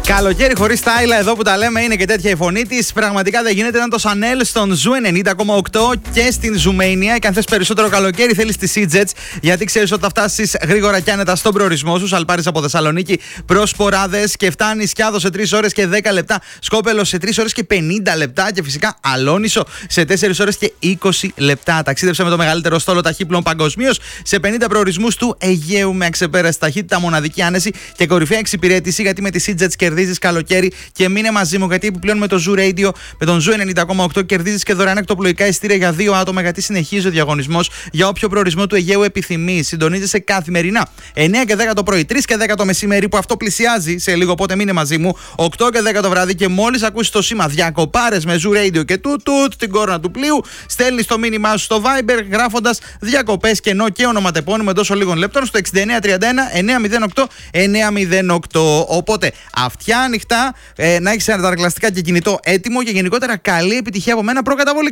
Καλοκαίρι χωρίς Τάιλα, εδώ που τα λέμε, είναι και τέτοια η φωνή της. Πραγματικά δεν γίνεται. Ήταν το Chanel στον Ζου 90,8 και στην Ζουμania. Και αν θες περισσότερο καλοκαίρι, θέλεις τη Sea-Jets, γιατί ξέρεις ότι θα φτάσεις γρήγορα και άνετα στον προορισμό σου. Σαλπάρεις από Θεσσαλονίκη προς Ποράδες και φτάνεις Κιάδο σε 3 ώρες και 10 λεπτά. Σκόπελο σε 3 ώρες και 50 λεπτά. Και φυσικά Αλόνισο σε 4 ώρες και 20 λεπτά. Ταξίδεψε με το μεγαλύτερο στόλο ταχύπλων παγκοσμίως σε 50 προορισμούς του Αιγαίου με αξεπέραστη ταχύτητα, μοναδική άνεση και κορυφαία εξυπηρέτηση. Γιατί με τη Sea-Jets κερδίζεις καλοκαίρι και μείνε μαζί μου, γιατί επιπλέον με το Zoo Radio, με τον Zoo 90,8 κερδίζεις και δωρεάν εκτοπλοϊκά εισιτήρια για 2 άτομα, γιατί συνεχίζει ο διαγωνισμός για όποιο προορισμό του Αιγαίου επιθυμείς. Συντονίζεσαι καθημερινά 9 και 10 το πρωί, 3 και 10 το μεσημέρι, που αυτό πλησιάζει σε λίγο, οπότε μείνε μαζί μου, 8 και 10 το βράδυ. Και μόλις ακούσεις το σήμα διακοπάρες με Zoo Radio και τούτ την κόρνα του πλοίου, στέλνεις το μήνυμά σου στο Viber γράφοντας διακοπές, κενό και ονοματεπώνυμο εντός λίγων λεπτών στο 6931 908 908. Οπότε αυτιά ανοιχτά, να έχεις αντανακλαστικά και κινητό έτοιμο και γενικότερα καλή επιτυχία από μένα προκαταβολικά.